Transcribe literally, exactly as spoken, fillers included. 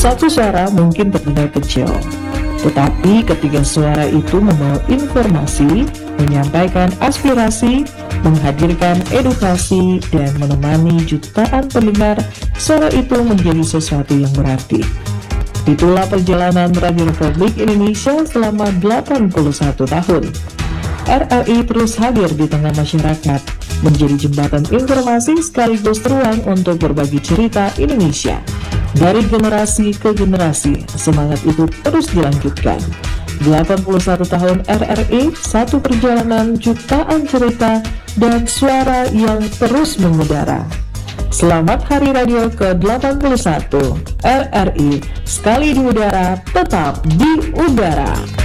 Satu suara mungkin terdengar kecil, tetapi ketika suara itu membawa informasi, menyampaikan aspirasi, menghadirkan edukasi, dan menemani jutaan pendengar, suara itu menjadi sesuatu yang berarti. Itulah perjalanan Radio Republik Indonesia selama delapan puluh satu tahun. R R I terus hadir di tengah masyarakat, menjadi jembatan informasi sekaligus ruang untuk berbagi cerita Indonesia. Dari generasi ke generasi, semangat itu terus dilanjutkan. delapan puluh satu tahun R R I, satu perjalanan, jutaan cerita, dan suara yang terus mengudara. Selamat Hari Radio ke delapan puluh satu. R R I, sekali di udara, tetap di udara.